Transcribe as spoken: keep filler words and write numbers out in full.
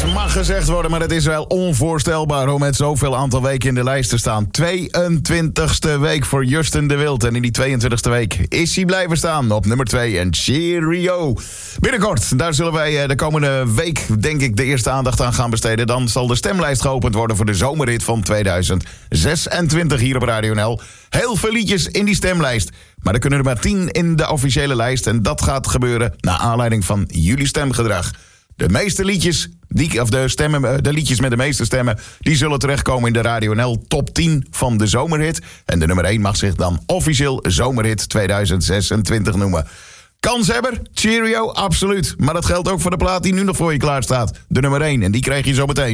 mag gezegd worden, maar het is wel onvoorstelbaar om met zoveel aantal weken in de lijst te staan. tweeëntwintigste week voor Justin de Wild. En in die tweeëntwintigste week is hij blijven staan op nummer twee. En cheerio. Binnenkort, daar zullen wij de komende week, denk ik, de eerste aandacht aan gaan besteden. Dan zal de stemlijst geopend worden voor de zomerhit van tweeduizend zesentwintig hier op Radio N L. Heel veel liedjes in die stemlijst. Maar er kunnen er maar tien in de officiële lijst. En dat gaat gebeuren naar aanleiding van jullie stemgedrag. De meeste liedjes, die, of de, stemmen, de liedjes met de meeste stemmen, die zullen terechtkomen in de Radio N L top tien van de zomerhit. En de nummer één mag zich dan officieel zomerhit tweeduizend zesentwintig noemen. Kanshebber, cheerio, absoluut. Maar dat geldt ook voor de plaat die nu nog voor je klaar staat. De nummer één, en die krijg je zo meteen.